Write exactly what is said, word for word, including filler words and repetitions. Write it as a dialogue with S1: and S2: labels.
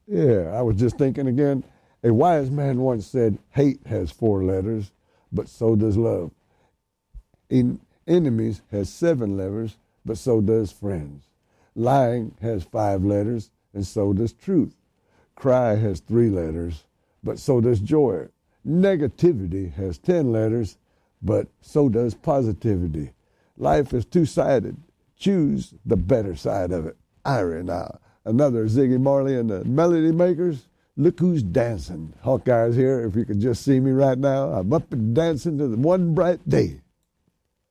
S1: Yeah, I was just thinking again. A wise man once said, hate has four letters, but so does love. In enemies has seven letters, but so does friends. Lying has five letters, and so does truth. Cry has three letters, but so does joy. Negativity has ten letters, but so does positivity. Life is two-sided. Choose the better side of it. Ira now. Another Ziggy Marley and the Melody Makers. Look who's dancing. Hawkeye's here. If you could just see me right now, I'm up and dancing to the one bright day.